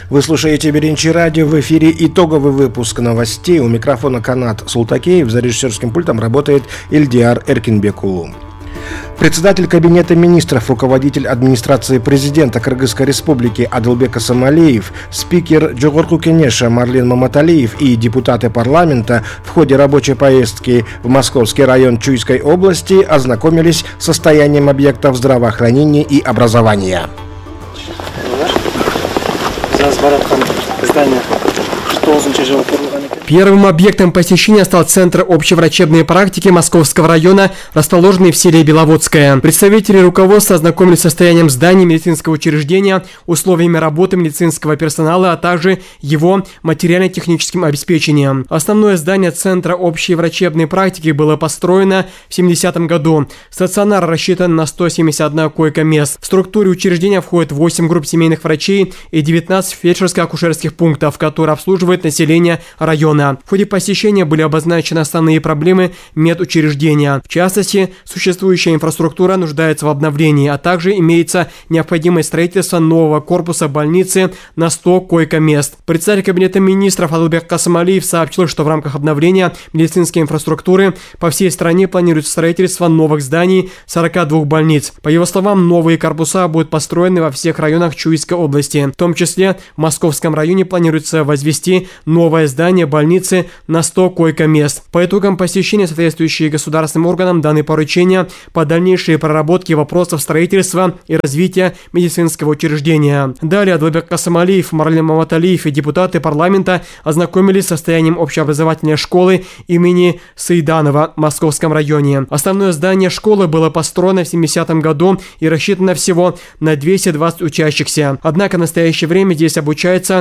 Вы слушаете Беренчи радио, в эфире итоговый выпуск новостей. У микрофона Канат Султакеев, за режиссерским пультом работает Ильдиар Эркинбекулу. Председатель Кабинета министров, руководитель администрации президента Кыргызской республики Адылбек Асамалиев, спикер Жогорку Кенеша Марлен Маматалиев и депутаты парламента в ходе рабочей поездки в Московский район Чуйской области ознакомились с состоянием объектов здравоохранения и образования. Первым объектом посещения стал Центр общеврачебной практики Московского района, расположенный в селе Беловодское. Представители руководства ознакомились с состоянием здания медицинского учреждения, условиями работы медицинского персонала, а также его материально-техническим обеспечением. Основное здание Центра общей врачебной практики было построено в 70-м году. Стационар рассчитан на 171 койко-мест. В структуре учреждения входит 8 групп семейных врачей и 19 фельдшерско-акушерских пунктов, которые обслуживают население района. В ходе посещения были обозначены основные проблемы медучреждения. В частности, существующая инфраструктура нуждается в обновлении, а также имеется необходимость строительства нового корпуса больницы на 100 койко-мест. Председатель Кабинета министров Адылбек Асамалиев сообщил, что в рамках обновления медицинской инфраструктуры по всей стране планируется строительство новых зданий 42 больниц. По его словам, новые корпуса будут построены во всех районах Чуйской области. В том числе в Московском районе планируется возвести новое здание больницы на 100 койко-мест. По итогам посещения соответствующие государственным органам даны поручения по дальнейшей проработке вопросов строительства и развития медицинского учреждения. Далее Адылбек Асамалиев, Марлен Маматалиев и депутаты парламента ознакомились с состоянием общеобразовательной школы имени Саиданова в Московском районе. Основное здание школы было построено в 70-м году и рассчитано всего на 220 учащихся. Однако в настоящее время здесь обучается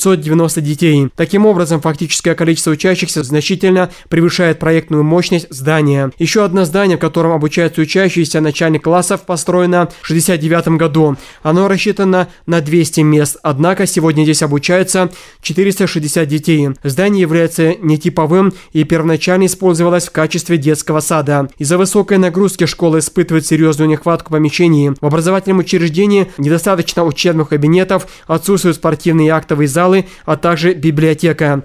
590 детей. Таким образом, фактическое количество учащихся значительно превышает проектную мощность здания. Еще одно здание, в котором обучаются учащиеся начальных классов, построено в 1969 году. Оно рассчитано на 200 мест, однако сегодня здесь обучаются 460 детей. Здание является нетиповым и первоначально использовалось в качестве детского сада. Из-за высокой нагрузки школа испытывает серьезную нехватку помещений. В образовательном учреждении недостаточно учебных кабинетов, отсутствуют спортивные и актовые залы, а также библиотека.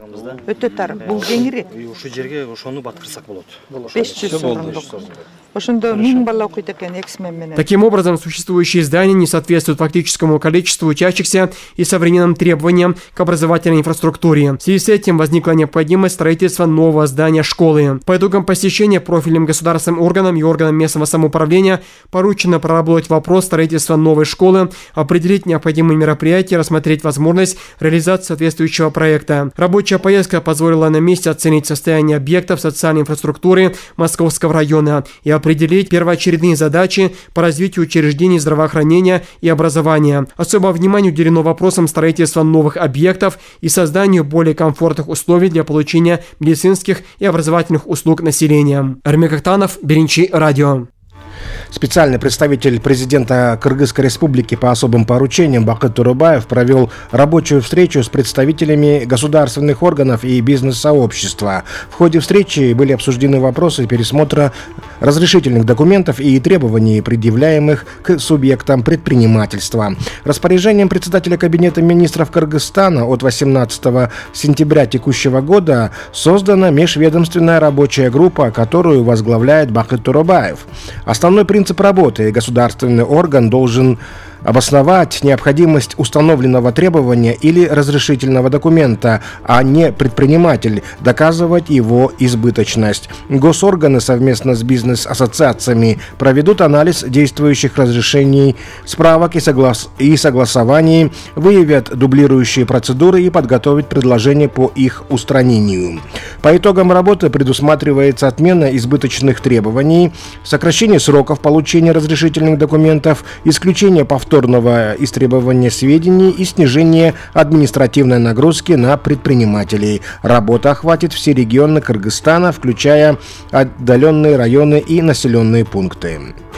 Таким образом, существующие здания не соответствуют фактическому количеству учащихся и современным требованиям к образовательной инфраструктуре. В связи с этим возникла необходимость строительства нового здания школы. По итогам посещения профильным государственным органам и органам местного самоуправления поручено проработать вопрос строительства новой школы, определить необходимые мероприятия, рассмотреть возможность реализации соответствующего проекта. Рабочая поездка позволила на месте оценить состояние объектов социальной инфраструктуры Московского района и определить первоочередные задачи по развитию учреждений здравоохранения и образования. Особое внимание уделено вопросам строительства новых объектов и созданию более комфортных условий для получения медицинских и образовательных услуг населения. Армик Актанов, Беренчи радио. Специальный представитель президента Кыргызской республики по особым поручениям Бакыт Турубаев провел рабочую встречу с представителями государственных органов и бизнес-сообщества. В ходе встречи были обсуждены вопросы пересмотра разрешительных документов и требований, предъявляемых к субъектам предпринимательства. Распоряжением председателя Кабинета министров Кыргызстана от 18 сентября текущего года создана межведомственная рабочая группа, которую возглавляет Бакыт Турубаев. Основной принцип работы: государственный орган должен обосновать необходимость установленного требования или разрешительного документа, а не предприниматель доказывать его избыточность. Госорганы совместно с бизнес-ассоциациями проведут анализ действующих разрешений, справок и согласований, выявят дублирующие процедуры и подготовят предложения по их устранению. По итогам работы предусматривается отмена избыточных требований, сокращение сроков получения разрешительных документов, исключение повторного истребования сведений и снижение административной нагрузки на предпринимателей. Работа охватит все регионы Кыргызстана, включая отдаленные районы и населенные пункты.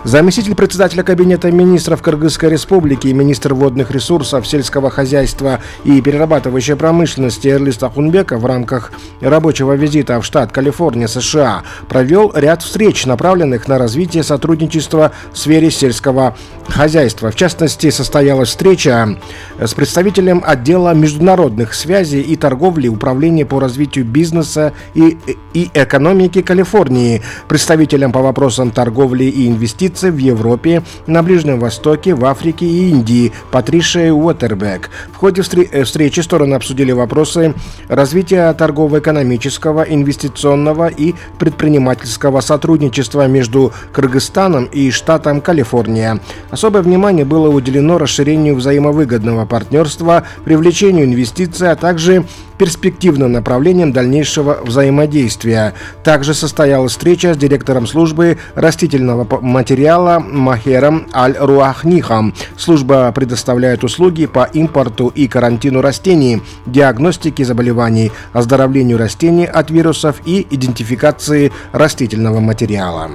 Заместитель председателя Кабинета министров Кыргызской республики и министр водных ресурсов, сельского хозяйства и перерабатывающей промышленности Эрлис Ахунбеков в рамках рабочего визита в штат Калифорния, США, провел ряд встреч, направленных на развитие сотрудничества в сфере сельского хозяйства. В частности, состоялась встреча с представителем отдела международных связей и торговли Управления по развитию бизнеса и экономики Калифорнии, представителем по вопросам торговли и инвестиций в Европе, на Ближнем Востоке, в Африке и Индии Патришией Уотербек. В ходе встречи стороны обсудили вопросы развития торгово-экономического, инвестиционного и предпринимательского сотрудничества между Кыргызстаном и штатом Калифорния. Особое внимание было уделено расширению взаимовыгодного партнерства, привлечению инвестиций, а также перспективным направлением дальнейшего взаимодействия. Также состоялась встреча с директором службы растительного материала Махером Аль-Руахнихом. Служба предоставляет услуги по импорту и карантину растений, диагностике заболеваний, оздоровлению растений от вирусов и идентификации растительного материала.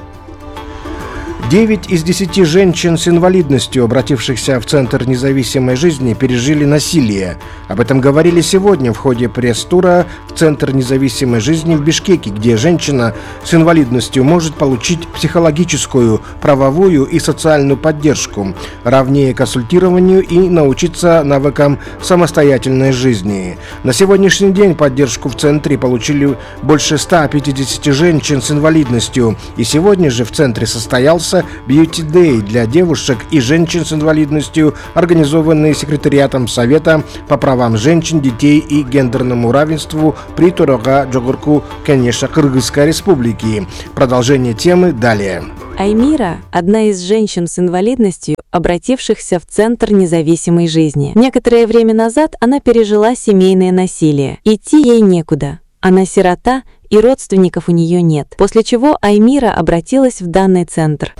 9 из 10 женщин с инвалидностью, обратившихся в Центр независимой жизни, пережили насилие. Об этом говорили сегодня в ходе пресс-тура в Центр независимой жизни в Бишкеке, где женщина с инвалидностью может получить психологическую, правовую и социальную поддержку, равнее консультированию и научиться навыкам самостоятельной жизни. На сегодняшний день поддержку в Центре получили больше 150 женщин с инвалидностью, и сегодня же в Центре состоялся Beauty Day для девушек и женщин с инвалидностью, организованный секретариатом Совета по правам женщин, детей и гендерному равенству при Турага Джогурку Кенеша Кыргызской республики. Продолжение темы далее. Аймира – одна из женщин с инвалидностью, обратившихся в Центр независимой жизни. Некоторое время назад она пережила семейное насилие. Идти ей некуда. Она сирота, и родственников у нее нет. После чего Аймира обратилась в данный центр.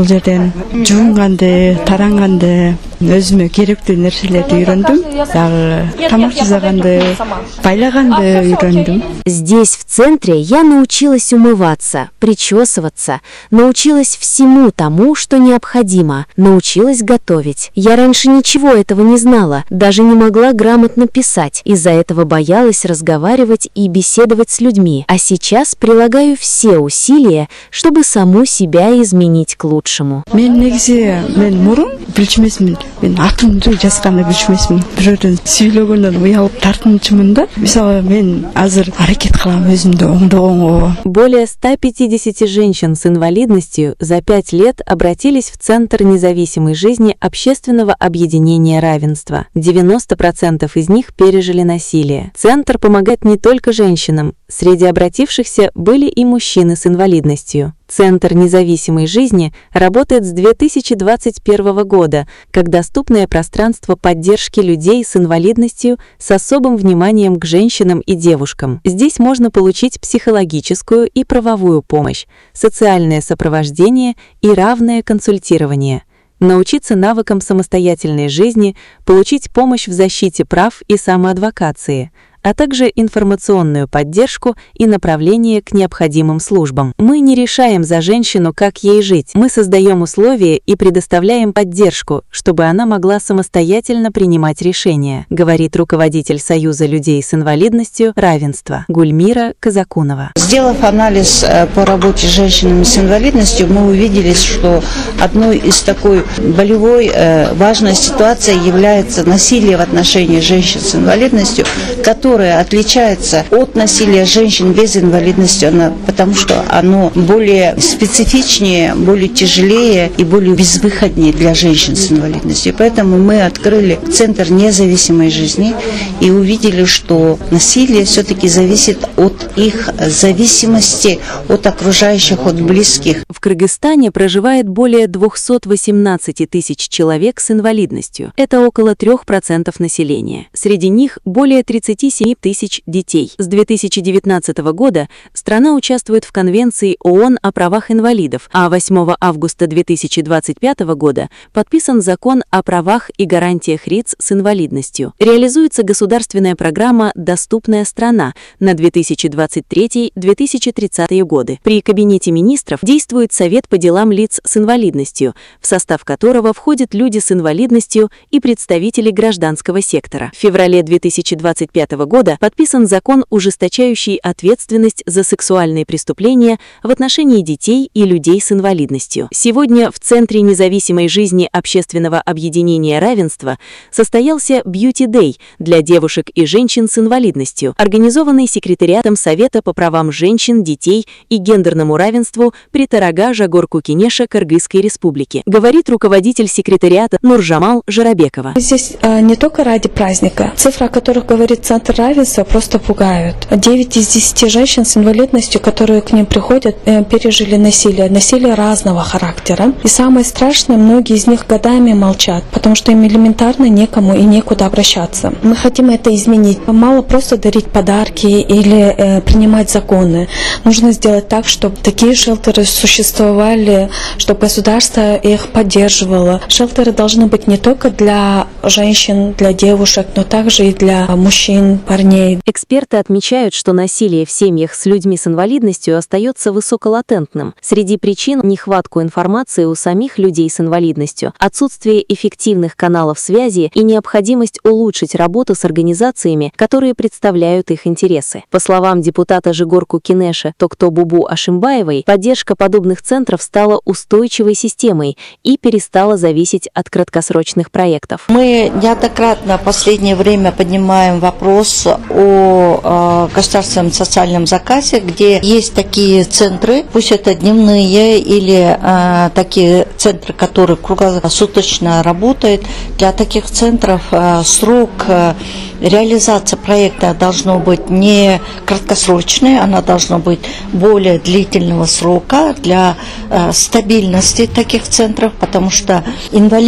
Здесь, в центре, я научилась умываться, причесываться, научилась всему тому, что необходимо, научилась готовить. Я раньше ничего этого не знала, даже не могла грамотно писать. Из-за этого боялась разговаривать и беседовать с людьми. А сейчас прилагаю все усилия, чтобы саму себя изменить к лучшему. Более 150 женщин с инвалидностью за 5 лет обратились в Центр независимой жизни Общественного объединения равенства. 90% из них пережили насилие. Центр помогает не только женщинам. Среди обратившихся были и мужчины с инвалидностью. Центр независимой жизни работает с 2021 года как доступное пространство поддержки людей с инвалидностью с особым вниманием к женщинам и девушкам. Здесь можно получить психологическую и правовую помощь, социальное сопровождение и равное консультирование, научиться навыкам самостоятельной жизни, получить помощь в защите прав и самоадвокации, а также информационную поддержку и направление к необходимым службам. Мы не решаем за женщину, как ей жить. Мы создаем условия и предоставляем поддержку, чтобы она могла самостоятельно принимать решения, говорит руководитель Союза людей с инвалидностью равенства Гульмира Казакунова. Сделав анализ по работе с женщинами с инвалидностью, мы увидели, что одной из такой болевой важной ситуацией является насилие в отношении женщин с инвалидностью, которое отличается от насилия женщин без инвалидности, потому что оно более специфичнее, более тяжелее и более безвыходнее для женщин с инвалидностью. Поэтому мы открыли Центр независимой жизни и увидели, что насилие все-таки зависит от их зависимости от окружающих, от близких. В Кыргызстане проживает более 218 тысяч человек с инвалидностью. Это около 3% населения. Среди них более 37 7 тысяч детей. С 2019 года страна участвует в Конвенции ООН о правах инвалидов, а 8 августа 2025 года подписан Закон о правах и гарантиях лиц с инвалидностью. Реализуется государственная программа «Доступная страна» на 2023-2030 годы. При Кабинете министров действует Совет по делам лиц с инвалидностью, в состав которого входят люди с инвалидностью и представители гражданского сектора. В феврале 2025 года подписан закон, ужесточающий ответственность за сексуальные преступления в отношении детей и людей с инвалидностью. Сегодня в Центре независимой жизни общественного объединения равенства состоялся Beauty Day для девушек и женщин с инвалидностью, организованный секретариатом Совета по правам женщин, детей и гендерному равенству при Тарага Жагор-Кукенеша Кыргызской Республики, говорит руководитель секретариата Нуржамал Жарабекова. Здесь не только ради праздника. Цифры, о которых говорит Центр равенства, просто пугают. 9 из 10 женщин с инвалидностью, которые к ним приходят, пережили насилие разного характера. И самое страшное, многие из них годами молчат, потому что им элементарно некому и некуда обращаться. Мы хотим это изменить. Мало просто дарить подарки или принимать законы. Нужно сделать так, чтобы такие шелтеры существовали, чтобы государство их поддерживало. Шелтеры должны быть не только для женщин, для девушек, но также и для мужчин, парней. Эксперты отмечают, что насилие в семьях с людьми с инвалидностью остается высоколатентным. Среди причин – нехватку информации у самих людей с инвалидностью, отсутствие эффективных каналов связи и необходимость улучшить работу с организациями, которые представляют их интересы. По словам депутата Жагор-Кукенеша Токтобубу Ашимбаевой, поддержка подобных центров стала устойчивой системой и перестала зависеть от краткосрочных проектов. Мы неоднократно в последнее время поднимаем вопрос о государственном социальном заказе, где есть такие центры, пусть это дневные или такие центры, которые круглосуточно работают. Для таких центров срок реализации проекта должно быть не краткосрочный, она должна быть более длительного срока для стабильности таких центров, потому что инвалидность